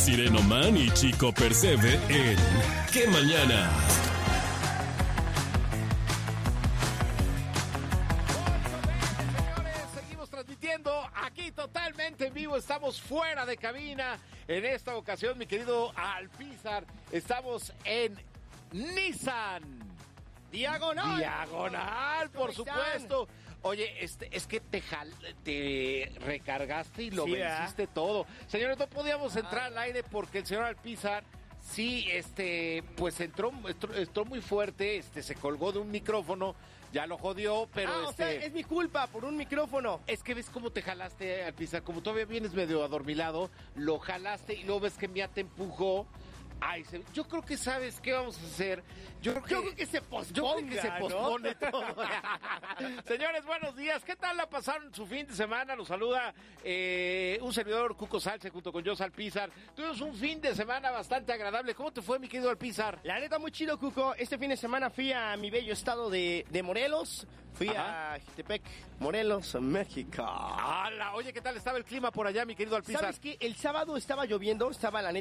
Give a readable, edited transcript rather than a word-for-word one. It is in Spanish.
Sirenoman y Chico Percebe en ¿Qué Mañana? Señores, seguimos transmitiendo aquí totalmente en vivo. Estamos fuera de cabina. En esta ocasión, mi querido Alpizar, estamos en Nissan. Diagonal, por supuesto. Oye, es que te recargaste y lo Sí, venciste todo. Señores, no podíamos entrar al aire porque el señor Alpizar sí, pues entró muy fuerte, se colgó de un micrófono, ya lo jodió, pero o sea, es mi culpa por un micrófono. es que ves cómo te jalaste, Alpizar, como todavía vienes medio adormilado, lo jalaste y luego ves que Mía te empujó. Ay, yo creo que sabes qué vamos a hacer. Yo creo que se pospone todo. Señores, buenos días. ¿Qué tal la pasaron su fin de semana? Los saluda un servidor, Cuco Salce, junto con Jos Alpizar. Tuvimos un fin de semana bastante agradable. ¿Cómo te fue, mi querido Alpizar? La neta, muy chido, Cuco. Este fin de semana fui a mi bello estado de Morelos. Fui a Jitepec, Morelos, México. ¡Hala! Oye, ¿qué tal estaba el clima por allá, mi querido Alpizar? ¿Sabes qué? El sábado estaba lloviendo, estaba la neta